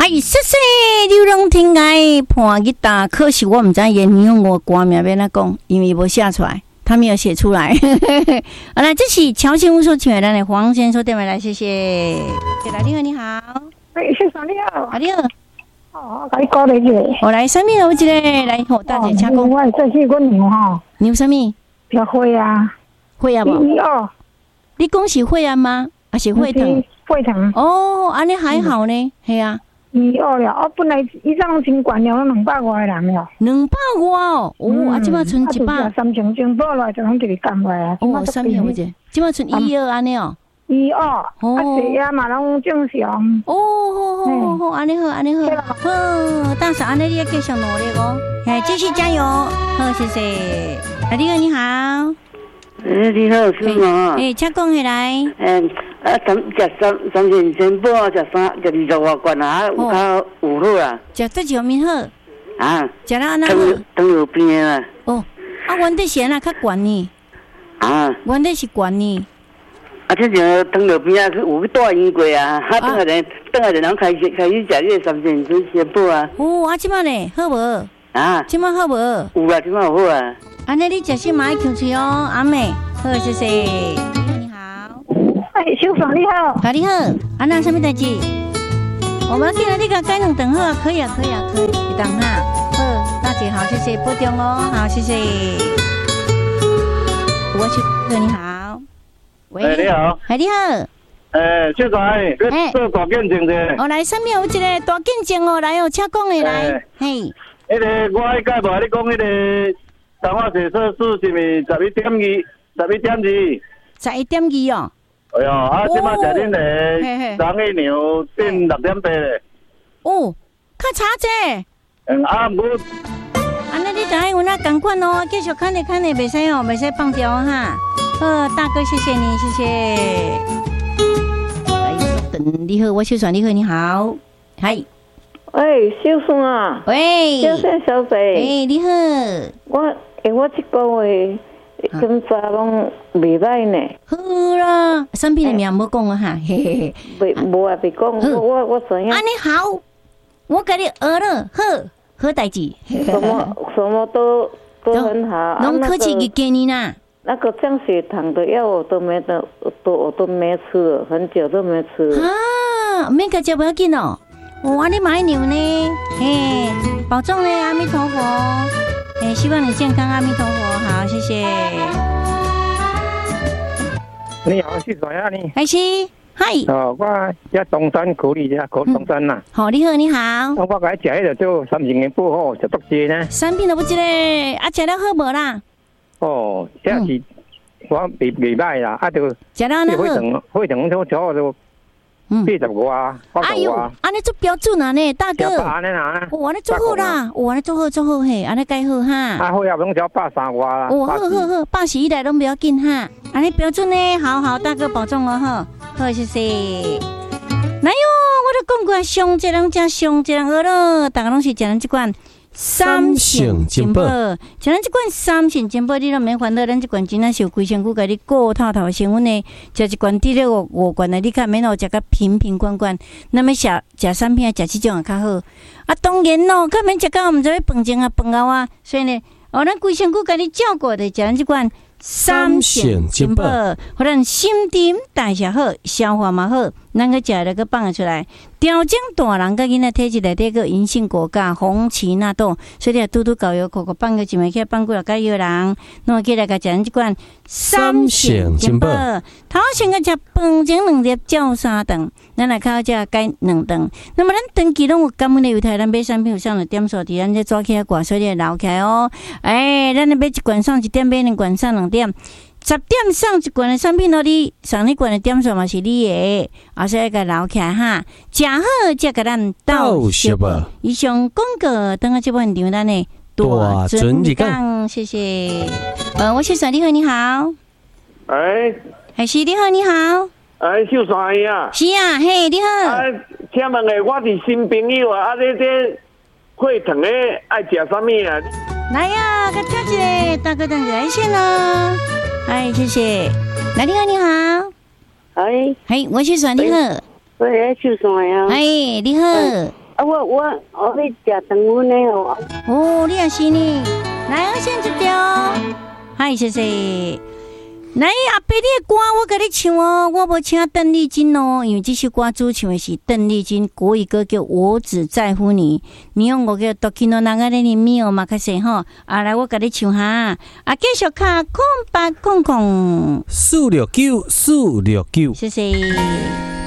哎，谢谢刘龙听爱弹吉他，可惜我唔知演员我歌名要哪讲，因为无写出来，他没有写出来。好了，这是乔先生所请来的黄先生电话来，谢谢。你好，你好。 哎，先生你好。 你好。 哦，我讲你个。 我来，什么有一个来，好大姐请讲。 我这是我牛哈。 牛什么？ 叫会啊。 会啊无？ 哦。 你讲是会啊吗？还是会疼？ 会疼。 哦，安尼还好呢，系啊。 哦了，我本来以上真管了200外人了。 200外哦，啊，即马剩100。 3千报来就拢一个干过啊。 哦，3片有者，即马剩1、2安尼哦。 1、2，啊，这呀嘛拢正常。 哦，好，安尼好，安尼好。好，大嫂，安尼你要继续努力哦，哎，继续加油。好，谢谢。你好，你好。 你好，是吗？ 请讲起来。 三千全部啊，食20外罐啊，有较有好啊。 食这上面好。 啊。 食了安那好。 当有边啊。 哦，啊，原底是安那较悬呢。 啊。 原底是悬呢。 啊，这就当有边啊，有去带因过啊，等下人开始食这3千全部啊。 哦，啊，即摆呢，好无？ 啊。 即摆好无？ 有啊，即摆有好啊。 安尼你食些买口水哦，阿妹，好，谢谢。你好， 哎，小爽你好， 你好，安那什么代志？我们进来你个改两顿好啊，可以啊，可以啊，可以，一顿哈，好，大姐好，谢谢拨电哦，好，谢谢。我去，你好， 喂，你好， 你好， 小帅，做大见证者。 我来，上面有一个大见证哦，来哦，请讲的来，嘿。 我迄个无你讲迄个。彰化水测试是咪 11.2哦。 哎呀，啊，即马食恁个张一牛变6.8咧。 哦，较差者。 啊，唔过。 安尼你就爱有那共款哦，继续看咧，袂使哦，袂使放掉哈。好，大哥，谢谢你，谢谢。来，等你好，我小爽，你好，你好，嗨。 喂，小宋啊。 喂。 小生小姐。 你好。 我这个月工作拢袂歹呢。 好啦，产品的名无讲啊哈，嘿嘿。 无啊，别讲，我知影。 安尼好，我给你学了，好代志。 什么都很好。 拢科技给你啦。 那个降血糖的药我都没吃了，很久都没吃了。 啊，免个食不要紧哦。我你买牛呢，嘿，保重呢，阿弥陀佛。希望你健康，阿弥陀佛，好，谢谢。 你好，是谁啊你？ 还是嗨。 哦，我在东山口里呀，东山呐。 好，你好，你好。 我该食迄个做3千元不好，食多济呢。 3片都不记咧，啊，食了好无啦？ 哦，这是我未歹啦，啊就食了那好。 会长就80外，80外。 安尼做标准啊呢，大哥。 安尼啦。 哇，安尼做好啦，哇，安尼做好嘿，安尼介好哈。 啊，好呀，拢只83外啦。 哦，好，80以内拢不要紧哈，安尼标准呢，好，大哥保重哦哈，好，谢谢。来哟，我都讲过，上一人食上一人喝咯，大家拢是食咱这款。3成金宝，像咱这款3成金宝，你都免烦恼。咱这款真正是有规身躯，甲你顾透透成分的，食一罐滴了5罐的，你较免哦食甲瓶罐。那么食3片，食这种也较好。啊，当然咯，较免食到毋知要饭前啊、饭后啊，所以呢，咱规身躯甲你照顾的，食咱这款3成金宝，互咱心情代谢好，消化嘛好，咱个食了个放出来。调整大人甲囡仔体质内底个银杏果苷、红荠纳豆，所以拄高油口放个一枚起，放过来甲药人，弄起来甲食咱这款3成金宝。头先甲食饭前2粒，照3顿，咱来靠食改2顿。那么咱长期拢有感恩的犹太，咱买产品有上了点数，伫咱这抓起来挂，所以留起来哦。咱买一罐送1点，买2罐送2点。10点送1罐的产品，你送1罐的点数嘛是你的，所以甲留起来哈，食好才甲咱斗食吧。以上广告，等下这部现场咱的大准日讲，谢谢。我是小你好，你好。还是你好，你好。 秀山呀。 是啊，嘿，你好。 请问我是新朋友啊，这会疼的爱食什么啊？ 来呀，甲听一个大哥等来线咯。谢谢。来，你好，你好。我是小你好。 秀山呀。 你好。 我咧食糖分的哦。 哦，你也是呢。来，我先一条。嗨，谢谢。来，阿伯，你的歌我甲你唱哦，我无请邓丽君哦，因为这首歌主唱的是邓丽君国语歌叫《我只在乎你》，你用我叫《Tokino Nagareni Mio》嘛，开始吼。啊，来，我甲你唱哈。啊，继续卡空白空空。 469，469。 谢谢。